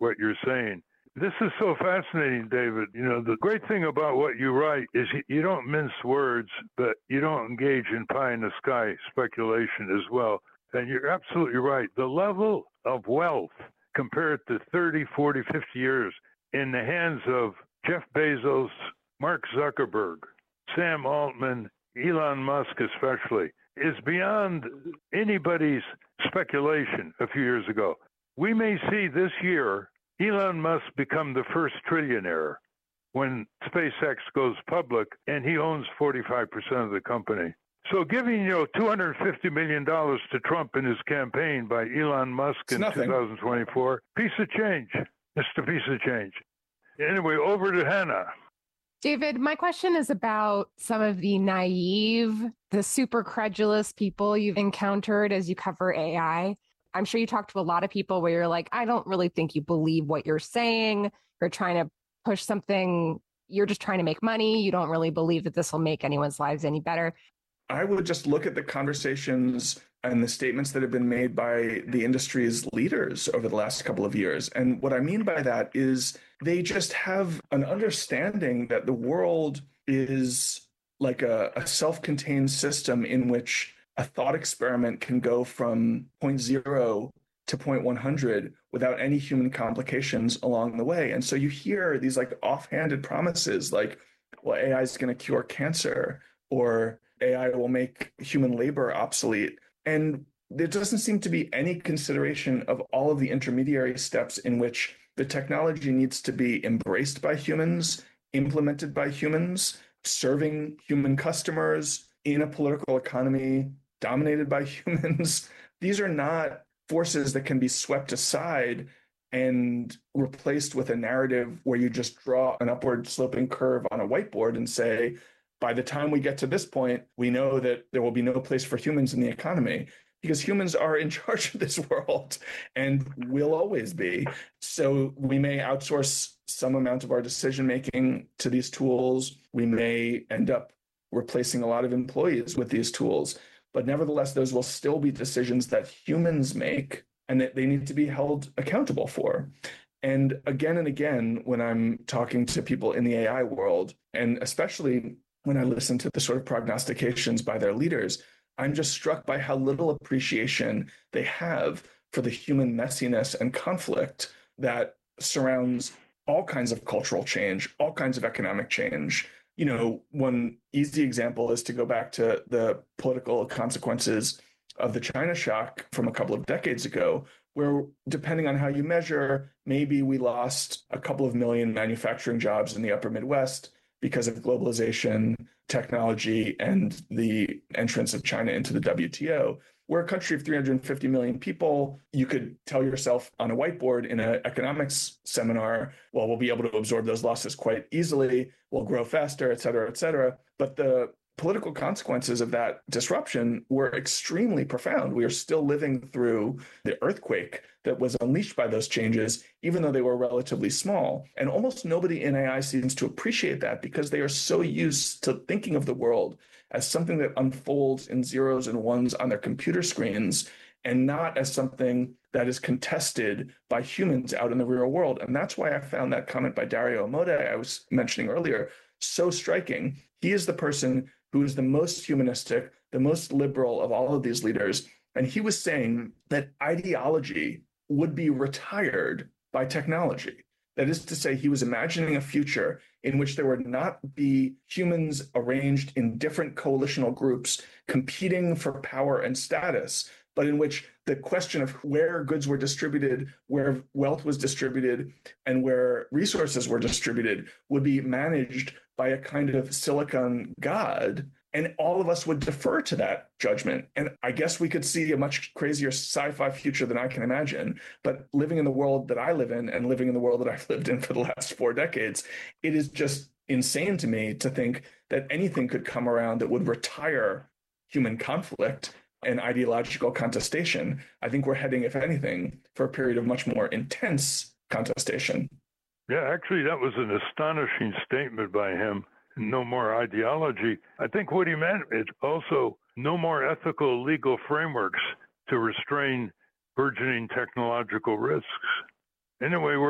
what you're saying. This is so fascinating, David. You know, the great thing about what you write is you don't mince words, but you don't engage in pie in the sky speculation as well. And you're absolutely right. The level of wealth compared to 30, 40, 50 years in the hands of Jeff Bezos, Mark Zuckerberg, Sam Altman, Elon Musk especially, is beyond anybody's speculation a few years ago. We may see this year Elon Musk become the first trillionaire when SpaceX goes public, and he owns 45% of the company. So giving, $250 million to Trump in his campaign by Elon Musk in 2024, piece of change, Mr. Piece of Change. Anyway, over to Hannah. David, my question is about some of the naive, the super credulous people you've encountered as you cover AI. I'm sure you talk to a lot of people where you're like, I don't really think you believe what you're saying. You're trying to push something. You're just trying to make money. You don't really believe that this will make anyone's lives any better. I would just look at the conversations and the statements that have been made by the industry's leaders over the last couple of years. And what I mean by that is they just have an understanding that the world is like a self-contained system in which a thought experiment can go from point 0 to point 100 without any human complications along the way. And so you hear these like offhanded promises like, well, AI is going to cure cancer, or AI will make human labor obsolete. And there doesn't seem to be any consideration of all of the intermediary steps in which the technology needs to be embraced by humans, implemented by humans, serving human customers in a political economy dominated by humans. These are not forces that can be swept aside and replaced with a narrative where you just draw an upward sloping curve on a whiteboard and say, by the time we get to this point, we know that there will be no place for humans in the economy, because humans are in charge of this world and will always be. So we may outsource some amount of our decision-making to these tools. We may end up replacing a lot of employees with these tools. But nevertheless, those will still be decisions that humans make and that they need to be held accountable for. And again, when I'm talking to people in the AI world, and especially when I listen to the sort of prognostications by their leaders, I'm just struck by how little appreciation they have for the human messiness and conflict that surrounds all kinds of cultural change, all kinds of economic change. You know, one easy example is to go back to the political consequences of the China shock from a couple of decades ago, where depending on how you measure, maybe we lost a couple of million manufacturing jobs in the upper Midwest because of globalization, technology, and the entrance of China into the WTO. We're a country of 350 million people. You could tell yourself on a whiteboard in an economics seminar, well, we'll be able to absorb those losses quite easily. We'll grow faster, et cetera, et cetera. But the political consequences of that disruption were extremely profound. We are still living through the earthquake that was unleashed by those changes, even though they were relatively small. And almost nobody in AI seems to appreciate that, because they are so used to thinking of the world as something that unfolds in zeros and ones on their computer screens, and not as something that is contested by humans out in the real world. And that's why I found that comment by Dario Amodei I was mentioning earlier so striking. He is the person who is the most humanistic, the most liberal of all of these leaders. And he was saying that ideology would be retired by technology. That is to say, he was imagining a future in which there would not be humans arranged in different coalitional groups competing for power and status, but in which the question of where goods were distributed, where wealth was distributed, and where resources were distributed would be managed by a kind of silicon god, and all of us would defer to that judgment. And I guess we could see a much crazier sci-fi future than I can imagine. But living in the world that I live in, and living in the world that I've lived in for the last 4 decades, it is just insane to me to think that anything could come around that would retire human conflict and ideological contestation. I think we're heading, if anything, for a period of much more intense contestation. Yeah, actually, that was an astonishing statement by him. No more ideology. I think what he meant is also no more ethical legal frameworks to restrain burgeoning technological risks. Anyway, we're